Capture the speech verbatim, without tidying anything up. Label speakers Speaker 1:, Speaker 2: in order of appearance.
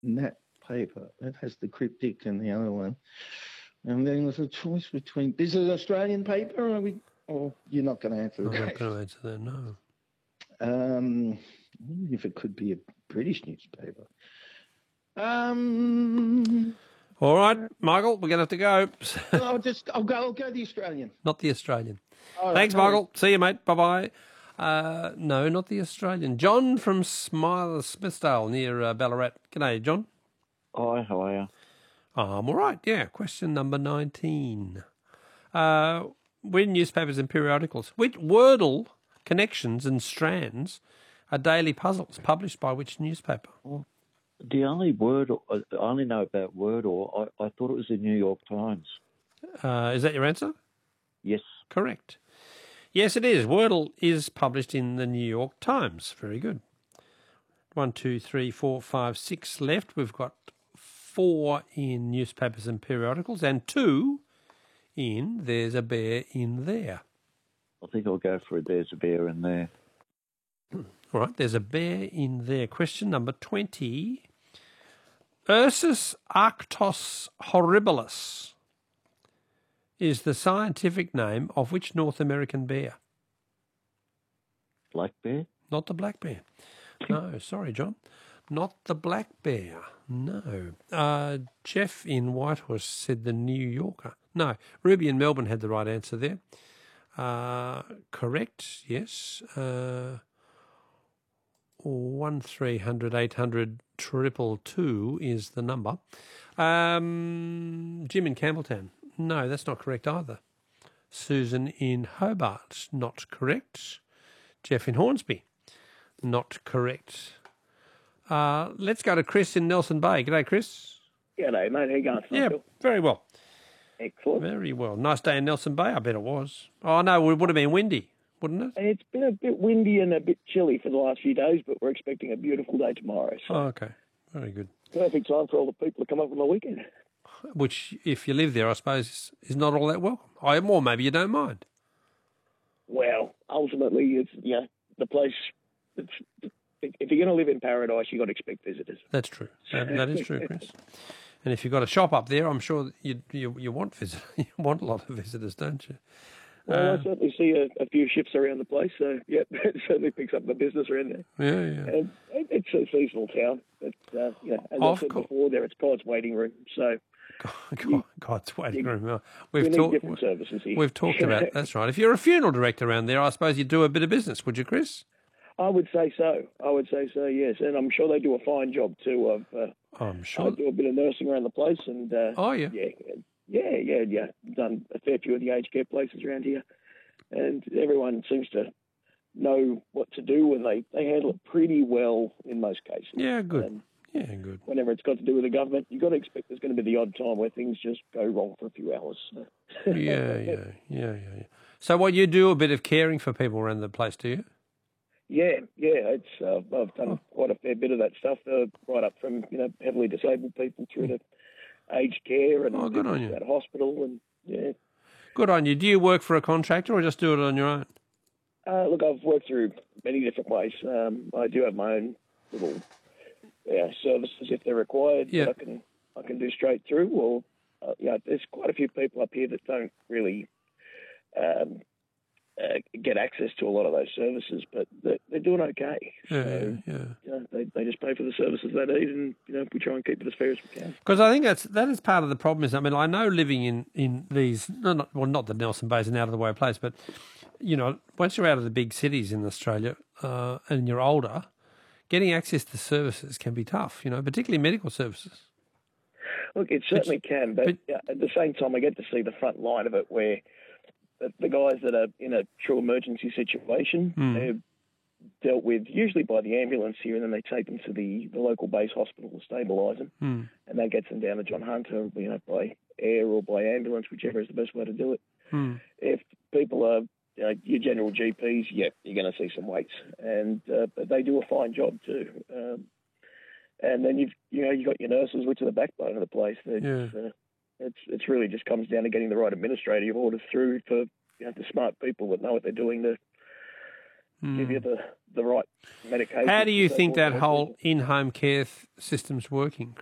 Speaker 1: Nat paper. That has the cryptic and the other one. And then there's a choice between, this is Australian paper, or, are we, or you're not going to answer the
Speaker 2: I'm not
Speaker 1: question?
Speaker 2: going to answer that, no.
Speaker 1: Um, if it could be a British newspaper. Um,
Speaker 2: All right, Michael, we're going to have to go.
Speaker 1: I'll just, I'll go, I'll go the Australian.
Speaker 2: Not the Australian.
Speaker 1: All
Speaker 2: Thanks,
Speaker 1: right, no
Speaker 2: Michael. See you, mate. Bye-bye. Uh, no, not the Australian. John from Smile Smithsdale near uh, Ballarat. G'day, John.
Speaker 3: Hi, how are you?
Speaker 2: I'm all right, yeah. Question number nineteen. Uh, when newspapers and periodicals, which Wordle connections and strands are daily puzzles published by which newspaper?
Speaker 3: Well, the only word I only know about Wordle, I, I thought it was the New York Times.
Speaker 2: Uh, is that your answer?
Speaker 3: Yes.
Speaker 2: Correct. Yes, it is. Wordle is published in the New York Times. Very good. One, two, three, four, five, six left. We've got four in newspapers and periodicals and two in There's a Bear in There.
Speaker 3: I think I'll go for it. There's a bear in there.
Speaker 2: All right, there's a bear in there. Question number twenty. Ursus arctos horribilis is the scientific name of which North American bear?
Speaker 3: Black bear?
Speaker 2: Not the black bear. No, sorry, John. Not the black bear. No. Uh, Jeff in Whitehorse said the New Yorker. No, Ruby in Melbourne had the right answer there. Uh, correct, yes. Uh, one three hundred eight hundred triple two is the number. Um, Jim in Campbelltown. No, that's not correct either. Susan in Hobart. Not correct. Jeff in Hornsby. Not correct. Uh, let's go to Chris in Nelson Bay. G'day, Chris.
Speaker 4: G'day, mate. How you going?
Speaker 2: Yeah, very well.
Speaker 4: Excellent.
Speaker 2: Very well. Nice day in Nelson Bay, I bet it was. Oh, no, it would have been windy, wouldn't it?
Speaker 4: It's been a bit windy and a bit chilly for the last few days, but we're expecting a beautiful day tomorrow. So
Speaker 2: oh, okay. Very good.
Speaker 4: perfect time for all the people to come up on the weekend.
Speaker 2: Which, if you live there, I suppose, is not all that welcome. I Or maybe you don't mind.
Speaker 4: Well, ultimately, it's, you know, the place, it's, if you're going to live in paradise, you've got to expect visitors.
Speaker 2: That's true. That, that is true, Chris. And if you've got a shop up there, I'm sure you you, you want visit, you want a lot of visitors, don't you?
Speaker 4: Well,
Speaker 2: uh,
Speaker 4: I certainly see a, a few ships around the place, so, yeah, it certainly picks up the business around there.
Speaker 2: Yeah, yeah.
Speaker 4: And it, it's a seasonal town. But, uh, you know, as
Speaker 2: Of
Speaker 4: I said
Speaker 2: course.
Speaker 4: before, there it's God's waiting room, so...
Speaker 2: God, God's waiting
Speaker 4: you,
Speaker 2: room.
Speaker 4: We
Speaker 2: We've
Speaker 4: need
Speaker 2: talked.
Speaker 4: different services here.
Speaker 2: We've talked about that's right. If you're a funeral director around there, I suppose you'd do a bit of business, would you, Chris?
Speaker 4: I would say so. I would say so. Yes, and I'm sure they do a fine job too. Of uh,
Speaker 2: I'm sure.
Speaker 4: I do a bit of nursing around the place, and uh,
Speaker 2: oh yeah,
Speaker 4: yeah, yeah, yeah, yeah. Done a fair few of the aged care places around here, and everyone seems to know what to do, and they, they handle it pretty well in most cases.
Speaker 2: Yeah, good.
Speaker 4: And
Speaker 2: yeah, good.
Speaker 4: whenever it's got to do with the government, you've got to expect there's going to be the odd time where things just go wrong for a few hours.
Speaker 2: yeah, yeah, yeah, yeah, yeah. So, what you do a bit of caring for people around the place, do you?
Speaker 4: Yeah, yeah, it's uh, I've done oh. quite a fair bit of that stuff, uh, right up from you know heavily disabled people through to aged care and
Speaker 2: oh, good on you.
Speaker 4: At hospital and yeah.
Speaker 2: Good on you. Do you work for a contractor or just do it on your own?
Speaker 4: Uh, look, I've worked through many different ways. Um, I do have my own little yeah, services if they're required.
Speaker 2: Yeah.
Speaker 4: That I can I can do straight through. Or uh, yeah, there's quite a few people up here that don't really. Um, Uh, get access to a lot of those services, but they're, they're doing okay.
Speaker 2: Yeah,
Speaker 4: so,
Speaker 2: yeah.
Speaker 4: You know, they they just pay for the services they need, and you know we try and keep it as fair as we can.
Speaker 2: Because I think that's that is part of the problem. Is I mean I know living in in these no, not, well not that Nelson Bay is an out of the way place, but you know once you're out of the big cities in Australia uh, and you're older, getting access to services can be tough. You know, particularly medical services.
Speaker 4: Look, it certainly but, can, but, but yeah, at the same time, I get to see the front line of it where. The guys that are in a true emergency situation,
Speaker 2: mm.
Speaker 4: they're dealt with usually by the ambulance here, and then they take them to the, the local base hospital to stabilise them,
Speaker 2: mm.
Speaker 4: and that gets them down to John Hunter, you know, by air or by ambulance, whichever is the best way to do it.
Speaker 2: Mm.
Speaker 4: If people are you know, your general G Ps, yeah, you're going to see some waits, and uh, but they do a fine job too. Um, and then you've you know you got your nurses, which are the backbone of the place. It's,
Speaker 2: yeah.
Speaker 4: uh, It's it's really just comes down to getting the right administrative orders through for you know, the smart people that know what they're doing to give you the, the right medication.
Speaker 2: How do you
Speaker 4: so
Speaker 2: think
Speaker 4: forth
Speaker 2: that
Speaker 4: and
Speaker 2: whole
Speaker 4: so
Speaker 2: in-home care th- system's working?